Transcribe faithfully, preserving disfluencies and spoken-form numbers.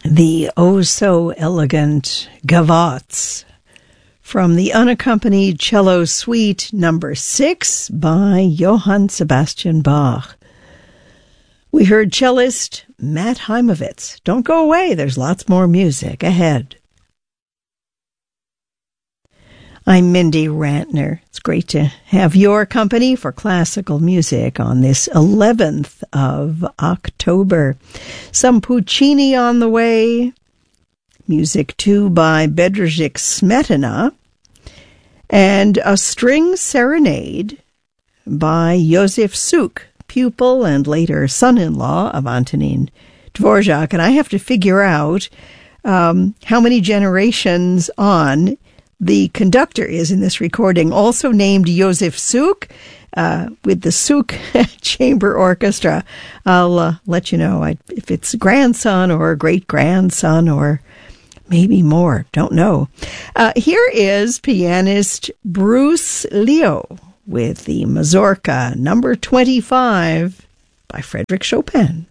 the oh-so-elegant Gavottes from the Unaccompanied Cello Suite number six by Johann Sebastian Bach. We heard cellist Matt Heimovitz. Don't go away, there's lots more music ahead. I'm Mindy Rantner. It's great to have your company for classical music on this eleventh of October. Some Puccini on the way, music too by Bedřich Smetana, and a string serenade by Josef Suk, pupil and later son-in-law of Antonin Dvorak. And I have to figure out um, how many generations on the conductor is in this recording, also named Josef Suk, uh, with the Suk Chamber Orchestra. I'll uh, let you know I, if it's grandson or great-grandson or maybe more. Don't know. Uh, here is pianist Bruce Leo with the Mazurka number twenty-five by Frédéric Chopin.